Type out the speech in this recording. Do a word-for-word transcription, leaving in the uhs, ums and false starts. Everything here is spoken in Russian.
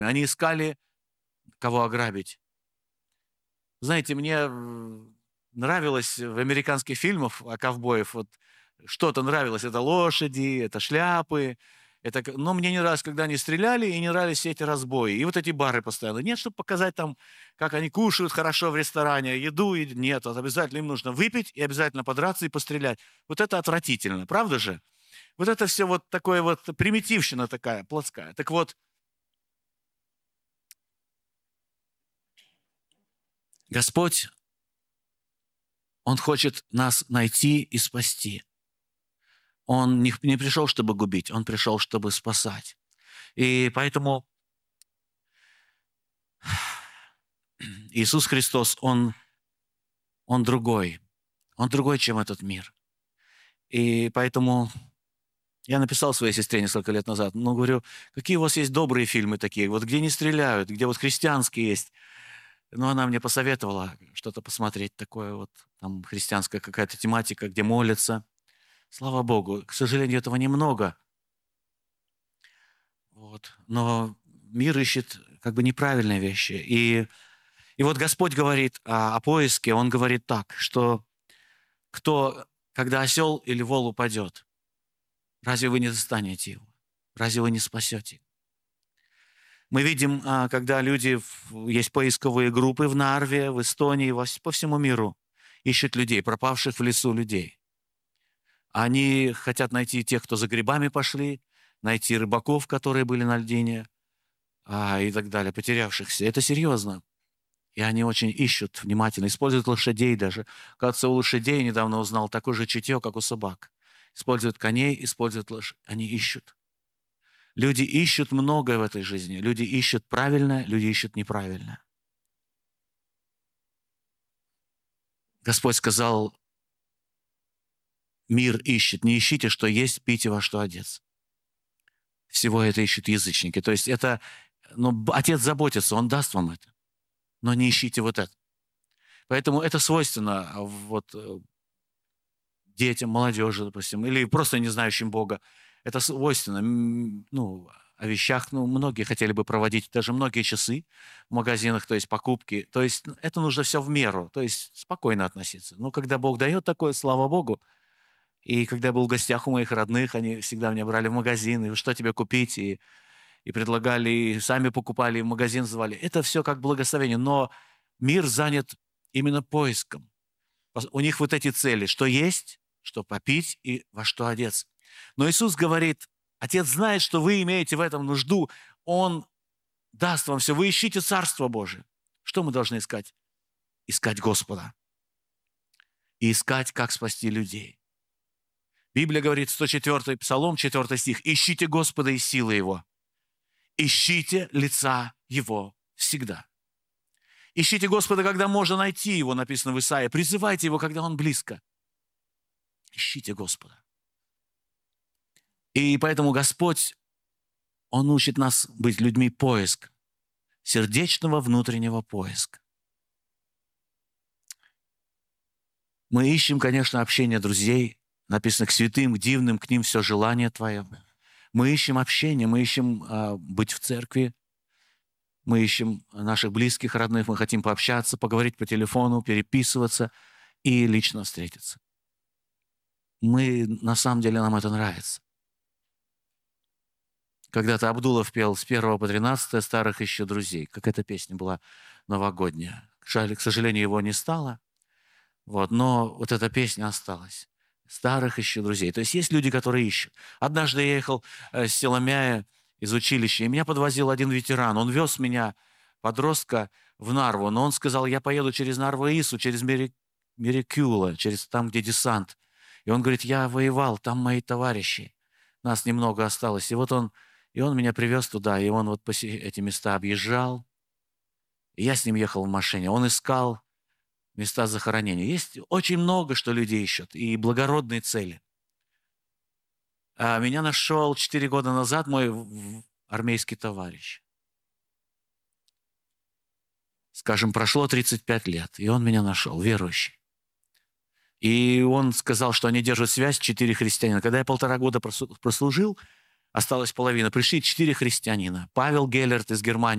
Они искали, кого ограбить. Знаете, мне нравилось в американских фильмах о ковбоев, вот что-то нравилось. Это лошади, это шляпы. Это... Но мне не нравилось, когда они стреляли, и не нравились все эти разбои. И вот эти бары постоянно. Нет, чтобы показать там, как они кушают хорошо в ресторане, еду. И... Нет, вот обязательно им нужно выпить, и обязательно подраться и пострелять. Вот это отвратительно, правда же? Вот это все вот такое вот примитивщина такая, плотская. Так вот, Господь, Он хочет нас найти и спасти. Он не, не пришел, чтобы губить, Он пришел, чтобы спасать. И поэтому Иисус Христос, Он, Он другой. Он другой, чем этот мир. И поэтому я написал своей сестре несколько лет назад, ну, говорю, какие у вас есть добрые фильмы такие, вот где не стреляют, где вот христианские есть. Но она мне посоветовала что-то посмотреть такое вот, там христианская какая-то тематика, где молятся. Слава Богу, к сожалению, этого немного. Вот. Но мир ищет как бы неправильные вещи. И, и вот Господь говорит о, о поиске, Он говорит так, что кто, когда осел или вол упадет, разве вы не достанете его? Разве вы не спасете его? Мы видим, когда люди, есть поисковые группы в Нарве, в Эстонии, по всему миру, ищут людей, пропавших в лесу людей. Они хотят найти тех, кто за грибами пошли, найти рыбаков, которые были на льдине, а, и так далее, потерявшихся. Это серьезно. И они очень ищут внимательно, используют лошадей даже. Кажется, у лошадей, недавно узнал, такое же чутье, как у собак. Используют коней, используют лошадей. Они ищут. Люди ищут многое в этой жизни. Люди ищут правильное, люди ищут неправильное. Господь сказал, мир ищет, не ищите, что есть, пить и во что одеться. Всего это ищут язычники. То есть это, ну, Отец заботится, Он даст вам это. Но не ищите вот это. Поэтому это свойственно вот детям, молодежи, допустим, или просто не знающим Бога. Это свойственно, ну, о вещах, ну, многие хотели бы проводить даже многие часы в магазинах, то есть покупки. То есть это нужно все в меру, то есть спокойно относиться. Но когда Бог дает такое, слава Богу. И когда я был в гостях у моих родных, они всегда меня брали в магазин, и что тебе купить, и, и предлагали, и сами покупали, и в магазин звали. Это все как благословение. Но мир занят именно поиском. У них вот эти цели, что есть, что попить и во что одеться. Но Иисус говорит, Отец знает, что вы имеете в этом нужду, Он даст вам все. Вы ищите Царство Божие. Что мы должны искать? Искать Господа. И искать, как спасти людей. Библия говорит, сто четвёртый Псалом, четвёртый стих, «Ищите Господа и силы Его, ищите лица Его всегда». Ищите Господа, когда можно найти Его, написано в Исаии, призывайте Его, когда Он близко. Ищите Господа. И поэтому Господь, Он учит нас быть людьми поиска, сердечного внутреннего поиска. Мы ищем, конечно, общение друзей, написано к святым, к дивным, к ним все желание Твое. Мы ищем общение, мы ищем э, быть в церкви, мы ищем наших близких, родных, мы хотим пообщаться, поговорить по телефону, переписываться и лично встретиться. Мы, на самом деле, нам это нравится. Когда-то Абдулов пел с первого по тринадцатое «Старых ищу друзей». Как эта песня была новогодняя. Жаль, к сожалению, его не стало. Вот, но вот эта песня осталась. «Старых ищу друзей». То есть есть люди, которые ищут. Однажды я ехал с Селомяя из училища, и меня подвозил один ветеран. Он вез меня, подростка, в Нарву. Но он сказал, я поеду через Нарву-Ису, через Мерикюла, через там, где десант. И он говорит, я воевал, там мои товарищи. Нас немного осталось. И вот он, и он меня привез туда, и он вот эти места объезжал. И я с ним ехал в машине. Он искал места захоронения. Есть очень много, что люди ищут, и благородные цели. А меня нашел четыре года назад мой армейский товарищ. Скажем, прошло тридцать пять лет, и он меня нашел, верующий. И он сказал, что они держат связь, четыре христианина. Когда я полтора года прослужил, осталась половина, пришли четыре христианина. Павел Геллерт из Германии,